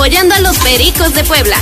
apoyando a los Pericos de Puebla.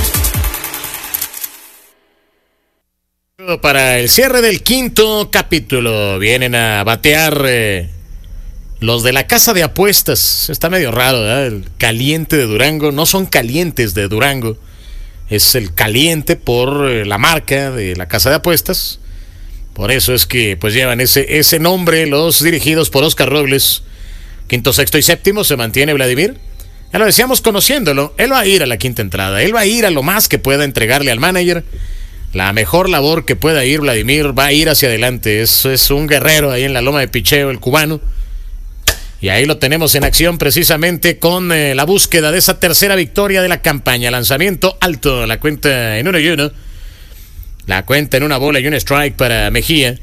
Para el cierre del quinto capítulo vienen a batear los de la casa de apuestas. Está medio raro, ¿verdad? El caliente de Durango. No son calientes de Durango, es el caliente por la marca de la casa de apuestas. Por eso es que pues llevan ese nombre los dirigidos por Oscar Robles. Quinto, sexto y séptimo se mantiene Vladimir. Ya lo decíamos conociéndolo, él va a ir a la quinta entrada, él va a ir a lo más que pueda entregarle al manager. La mejor labor que pueda ir Vladimir, va a ir hacia adelante. Es un guerrero ahí en la loma de picheo, el cubano. Y ahí lo tenemos en acción precisamente con la búsqueda de esa tercera victoria de la campaña. Lanzamiento alto, la cuenta en 1-1. La cuenta en una bola y un strike para Mejía.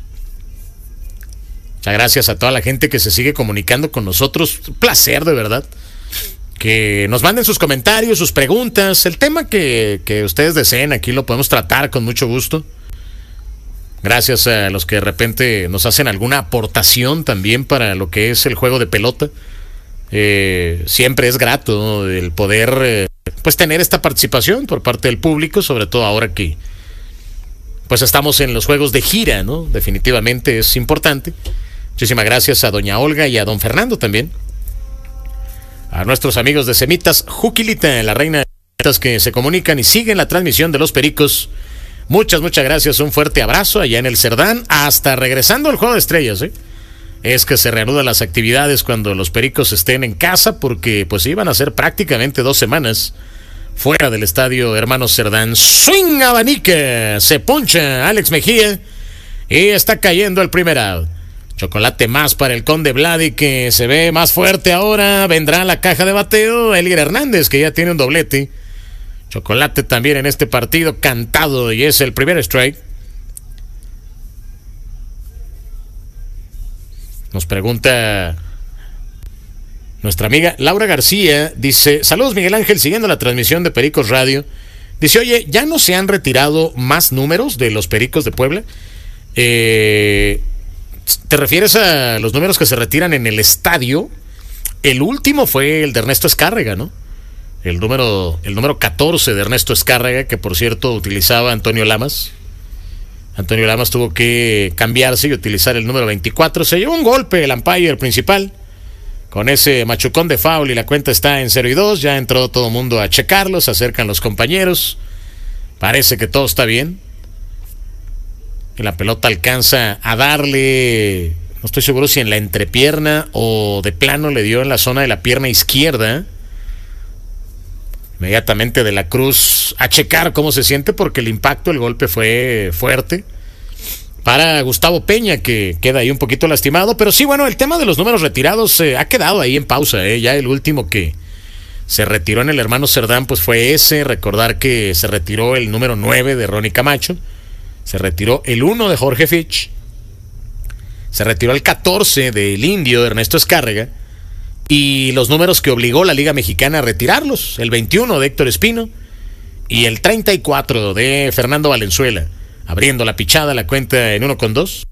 Muchas gracias a toda la gente que se sigue comunicando con nosotros. Un placer, de verdad. Que nos manden sus comentarios, sus preguntas, el tema que ustedes deseen, aquí lo podemos tratar con mucho gusto. Gracias a los que de repente nos hacen alguna aportación también para lo que es el juego de pelota. Siempre es grato, ¿no?, el poder pues tener esta participación por parte del público, sobre todo ahora que pues estamos en los juegos de gira, ¿no? Definitivamente es importante. Muchísimas gracias a doña Olga y a don Fernando también. A nuestros amigos de Semitas Juquilita, la reina de Semitas, que se comunican y siguen la transmisión de los Pericos. Muchas gracias, un fuerte abrazo allá en el Cerdán, hasta regresando al Juego de Estrellas, Es que se reanudan las actividades cuando los Pericos estén en casa, porque pues iban a ser prácticamente 2 semanas fuera del estadio Hermanos Cerdán. Swing abanica, se poncha Alex Mejía y está cayendo el primer out. Chocolate más para el Conde Vladi, que se ve más fuerte ahora. Vendrá a la caja de bateo Elier Hernández, que ya tiene un doblete. Chocolate también en este partido cantado, y es el primer strike. Nos pregunta nuestra amiga Laura García, dice: saludos Miguel Ángel, siguiendo la transmisión de Pericos Radio. Dice: oye, ¿ya no se han retirado más números de los Pericos de Puebla? ¿Te refieres a los números que se retiran en el estadio? El último fue el de Ernesto Escárrega, ¿no? El número 14 de Ernesto Escárrega, que por cierto utilizaba Antonio Lamas. Antonio Lamas tuvo que cambiarse y utilizar el número 24. Se llevó un golpe el umpire principal con ese machucón de foul y la cuenta está en 0-2. Ya entró todo el mundo a checarlo, se acercan los compañeros. Parece que todo está bien. Y la pelota alcanza a darle, no estoy seguro si en la entrepierna o de plano le dio en la zona de la pierna izquierda. Inmediatamente De la Cruz a checar cómo se siente, porque el impacto, el golpe fue fuerte para Gustavo Peña, que queda ahí un poquito lastimado. Pero sí, bueno, el tema de los números retirados ha quedado ahí en pausa. Ya el último que se retiró en el Hermano Cerdán pues fue ese. Recordar que se retiró el número 9 de Ronnie Camacho. Se retiró el 1 de Jorge Fitch. Se retiró el 14 del Indio Ernesto Escárrega. Y los números que obligó la Liga Mexicana a retirarlos: el 21 de Héctor Espino y el 34 de Fernando Valenzuela. Abriendo la pichada, la cuenta en 1-2.